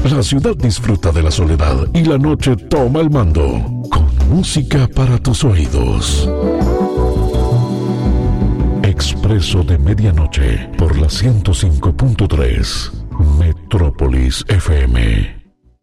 La ciudad disfruta de la soledad y la noche toma el mando. Con música para tus oídos. Expreso de Medianoche por la 105.3 Metrópolis FM.